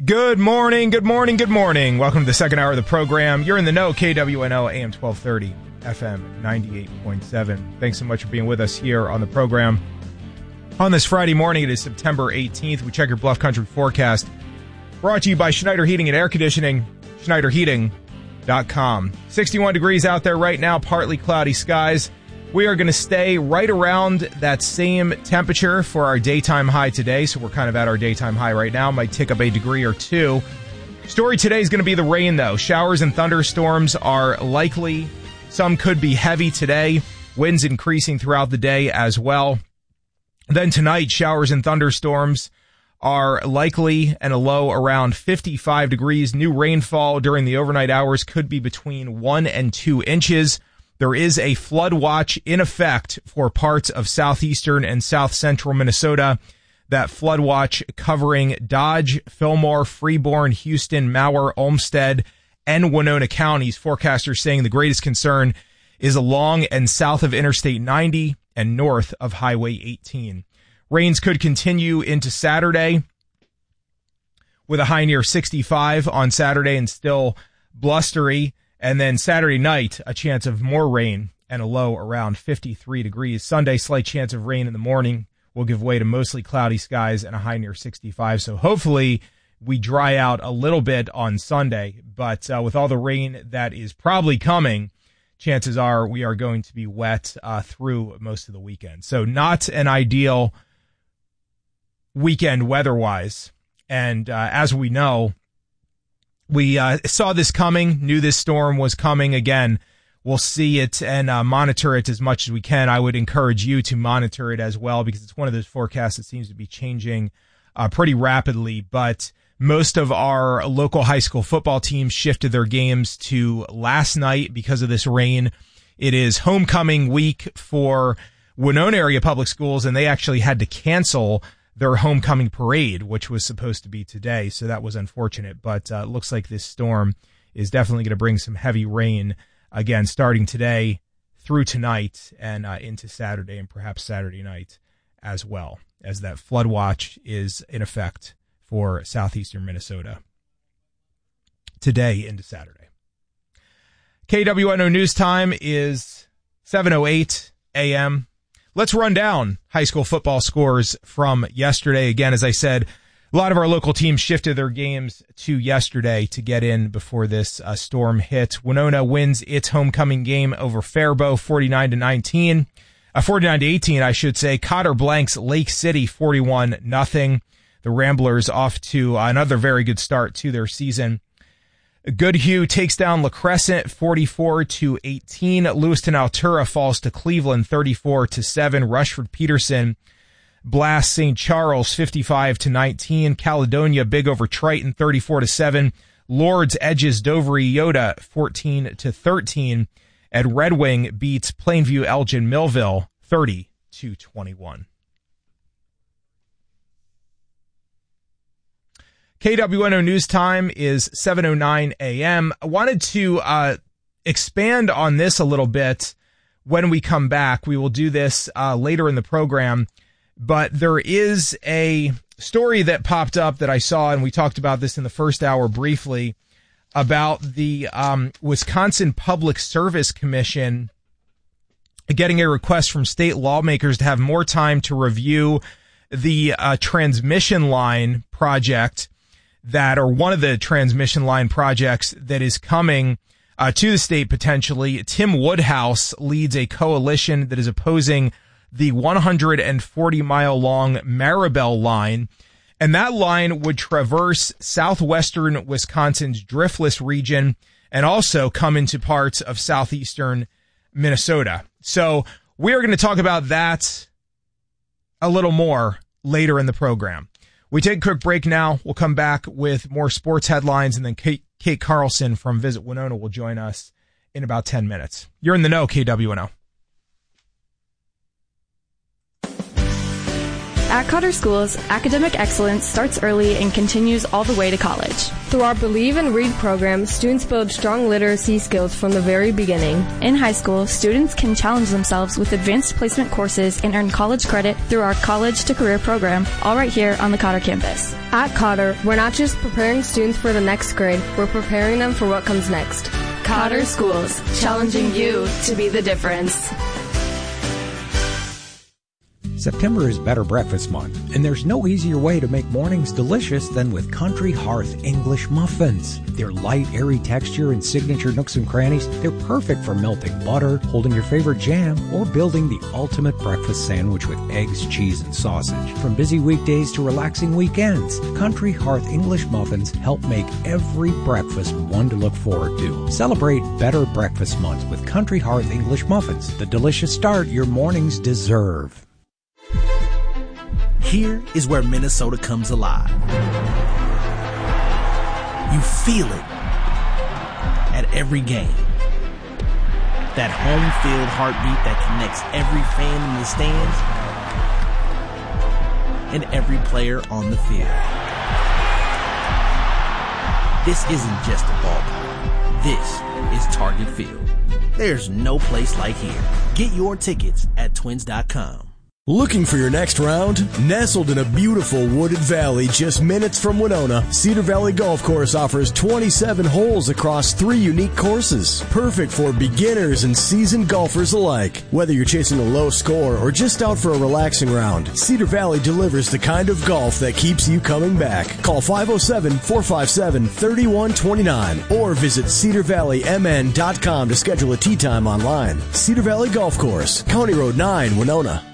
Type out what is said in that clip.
Good morning, good morning, good morning. Welcome to the second hour of the program. You're in the know, KWNO, AM 1230, FM 98.7. Thanks so much for being with us here on the program. On this Friday morning, it is September 18th. We check your Bluff Country forecast. Brought to you by Schneider Heating and Air Conditioning, SchneiderHeating.com. 61 degrees out there right now, partly cloudy skies. We are going to stay right around that same temperature for our daytime high today. So we're kind of at our daytime high right now. Might tick up a degree or two. Story today is going to be the rain, though. Showers and thunderstorms are likely. Some could be heavy today. Winds increasing throughout the day as well. Then tonight, showers and thunderstorms are likely, and a low around 55 degrees. New rainfall during the overnight hours could be between 1 and 2 inches. There is a flood watch in effect for parts of southeastern and south central Minnesota. That flood watch covering Dodge, Fillmore, Freeborn, Houston, Mower, Olmsted, and Winona counties. Forecasters saying the greatest concern is along and south of Interstate 90 and north of Highway 18. Rains could continue into Saturday with a high near 65 on Saturday and still blustery. And then Saturday night, a chance of more rain and a low around 53 degrees. Sunday, slight chance of rain in the morning will give way to mostly cloudy skies and a high near 65. So hopefully we dry out a little bit on Sunday. But with all the rain that is probably coming, chances are we are going to be wet through most of the weekend. So not an ideal weekend weather-wise. And as we know, we saw this coming, knew this storm was coming. Again, we'll see it and monitor it as much as we can. I would encourage you to monitor it as well because it's one of those forecasts that seems to be changing pretty rapidly. But most of our local high school football teams shifted their games to last night because of this rain. It is homecoming week for Winona area public schools, and they actually had to cancel their homecoming parade, which was supposed to be today. So that was unfortunate, but it looks like this storm is definitely going to bring some heavy rain again, starting today through tonight and into Saturday and perhaps Saturday night as well, as that flood watch is in effect for southeastern Minnesota today into Saturday. KWNO News Time is 7:08 a.m. Let's run down high school football scores from yesterday. Again, as I said, a lot of our local teams shifted their games to yesterday to get in before this storm hit. Winona wins its homecoming game over Faribault 49-18, 49-18, I should say. Cotter blanks Lake City 41-0. The Ramblers off to another very good start to their season. Goodhue takes down La Crescent 44-18. Lewiston Altura falls to Cleveland 34-7. Rushford Peterson blasts St. Charles 55-19. Caledonia big over Triton 34-7. Lourdes edges Dover Yoda 14-13. And Red Wing beats Plainview Elgin Millville 30-21. KWNO News Time is 7:09 a.m. I wanted to expand on this a little bit when we come back. We will do this later in the program, but there is a story that popped up that I saw, and we talked about this in the first hour briefly, about the Wisconsin Public Service Commission getting a request from state lawmakers to have more time to review the transmission line project or one of the transmission line projects that is coming to the state potentially. Tim Woodhouse leads a coalition that is opposing the 140-mile-long Maribel line, and that line would traverse southwestern Wisconsin's driftless region and also come into parts of southeastern Minnesota. So we are going to talk about that a little more later in the program. We take a quick break now. We'll come back with more sports headlines, and then Kate Carlson from Visit Winona will join us in about 10 minutes. You're in the know, KWNO. At Cotter Schools, academic excellence starts early and continues all the way to college. Through our Believe and Read program, students build strong literacy skills from the very beginning. In high school, students can challenge themselves with advanced placement courses and earn college credit through our College to Career program, all right here on the Cotter campus. At Cotter, we're not just preparing students for the next grade, we're preparing them for what comes next. Cotter Schools, challenging you to be the difference. September is Better Breakfast Month, and there's no easier way to make mornings delicious than with Country Hearth English Muffins. Their light, airy texture and signature nooks and crannies, they're perfect for melting butter, holding your favorite jam, or building the ultimate breakfast sandwich with eggs, cheese, and sausage. From busy weekdays to relaxing weekends, Country Hearth English Muffins help make every breakfast one to look forward to. Celebrate Better Breakfast Month with Country Hearth English Muffins, the delicious start your mornings deserve. Here is where Minnesota comes alive. You feel it at every game. That home field heartbeat that connects every fan in the stands and every player on the field. This isn't just a ballpark. This is Target Field. There's no place like here. Get your tickets at twins.com. Looking for your next round? Nestled in a beautiful wooded valley just minutes from Winona, Cedar Valley Golf Course offers 27 holes across 3 unique courses. Perfect for beginners and seasoned golfers alike. Whether you're chasing a low score or just out for a relaxing round, Cedar Valley delivers the kind of golf that keeps you coming back. Call 507-457-3129 or visit cedarvalleymn.com to schedule a tee time online. Cedar Valley Golf Course, County Road 9, Winona.